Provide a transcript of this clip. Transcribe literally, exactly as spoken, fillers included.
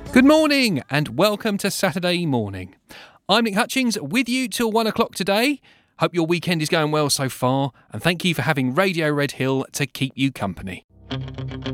Good morning and welcome to Saturday morning. I'm Nick Hutchings with you till one o'clock today. Hope your weekend is going well so far and thank you for having Radio Red Hill to keep you company.